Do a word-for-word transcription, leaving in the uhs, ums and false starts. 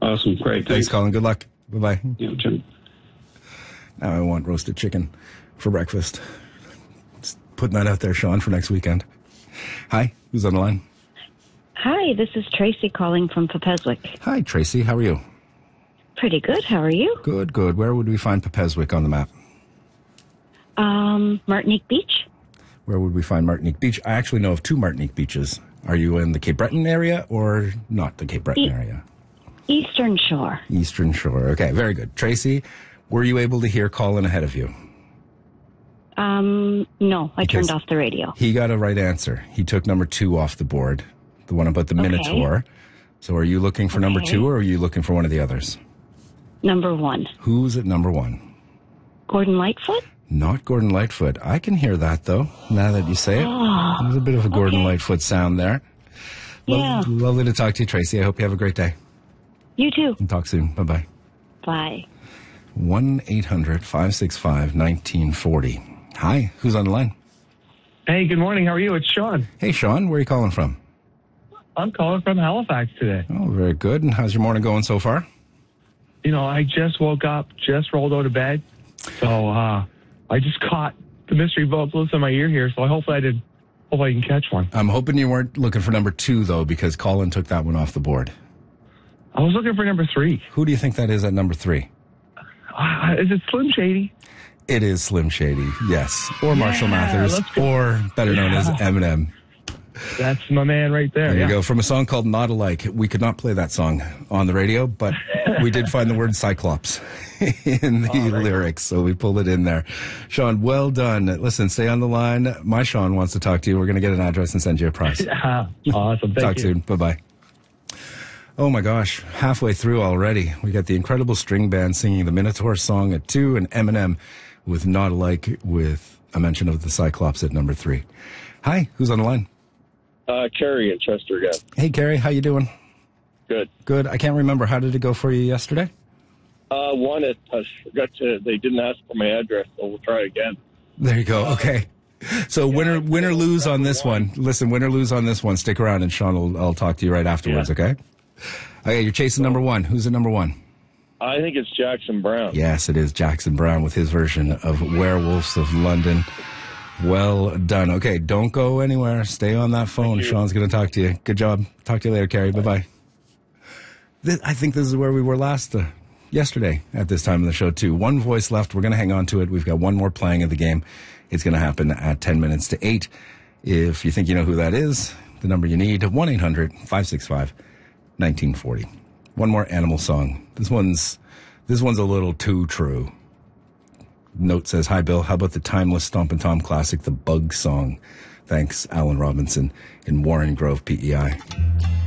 Awesome. Great. Thanks, Thanks. Colin. Good luck. Bye-bye. Yeah, Jim. Now I want roasted chicken for breakfast. Just putting that out there, Sean, for next weekend. Hi, who's on the line? Hi, this is Tracy calling from Pepeswick. Hi, Tracy. How are you? Pretty good. How are you? Good, good. Where would we find Pepeswick on the map? Um, Martinique Beach. Where would we find Martinique Beach? I actually know of two Martinique beaches. Are you in the Cape Breton area or not the Cape Breton E- area? Eastern Shore. Eastern Shore. Okay, very good. Tracy, were you able to hear Colin ahead of you? Um, no, I Because turned off the radio. He got a right answer. He took number two off the board, the one about the Okay. Minotaur. So are you looking for number Okay. two or are you looking for one of the others? Number one. Who's at number one? Gordon Lightfoot? Not Gordon Lightfoot. I can hear that, though, now that you say it. Oh, There's a bit of a Gordon okay. Lightfoot sound there. Lo- Yeah. Lovely to talk to you, Tracy. I hope you have a great day. You too. And talk soon. Bye-bye. Bye. one eight hundred five six five one nine four zero. Hi, who's on the line? Hey, good morning. How are you? It's Sean. Hey, Sean. Where are you calling from? I'm calling from Halifax today. Oh, very good. And how's your morning going so far? You know, I just woke up, just rolled out of bed. So uh, I just caught the mystery vocalist in my ear here. So I hope I did. Hope I can catch one. I'm hoping you weren't looking for number two, though, because Colin took that one off the board. I was looking for number three. Who do you think that is at number three? Uh, is it Slim Shady? It is Slim Shady, yes. Or Marshall Yeah, Mathers, let's go. or better known as Eminem. That's my man right there. There yeah. you go. From a song called Not Alike. We could not play that song on the radio, but we did find the word Cyclops in the Oh, right. lyrics, so we pulled it in there. Sean, well done. Listen, stay on the line. My Sean wants to talk to you. We're going to get an address and send you a prize. Yeah. Awesome. Thank Talk you. soon. Bye-bye. Oh my gosh, halfway through already. We got the incredible string band singing the Minotaur song at two and Eminem with Not Alike with a mention of the Cyclops at number three. Hi, who's on the line? Uh, Carrie in Chester again. Hey, Carrie, how you doing? Good. Good. I can't remember. How did it go for you yesterday? Uh, one, it, I forgot to, they didn't ask for my address, so we'll try again. There you go. Okay. So win or, win or lose on this one. Listen, win or lose on this one. Stick around and Sean will, I'll talk to you right afterwards, Yeah. okay? Okay, you're chasing number one. Who's at number one? I think it's Jackson Brown. Yes, it is Jackson Brown with his version of Werewolves of London. Well done. Okay, don't go anywhere. Stay on that phone. Sean's going to talk to you. Good job. Talk to you later, Carrie. Bye-bye. This, I think this is where we were last uh, yesterday at this time of the show, too. One voice left. We're going to hang on to it. We've got one more playing of the game. It's going to happen at ten minutes to eight. If you think you know who that is, the number you need, one eight hundred five six five nineteen forty. One more animal song. This one's this one's a little too true. Note says, hi, Bill. How about the timeless Stompin' Tom classic, The Bug Song? Thanks, Alan Robinson in Warren Grove, P E I.